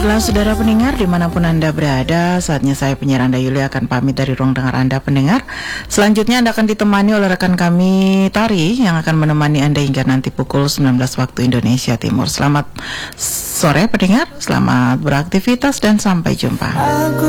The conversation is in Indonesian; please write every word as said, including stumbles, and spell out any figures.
Baiklah saudara pendengar dimanapun Anda berada, saatnya saya penyiar Anda Yuli akan pamit dari ruang dengar Anda pendengar. Selanjutnya Anda akan ditemani oleh rekan kami Tari yang akan menemani Anda hingga nanti pukul sembilan belas waktu Indonesia Timur. Selamat sore pendengar, selamat beraktivitas dan sampai jumpa.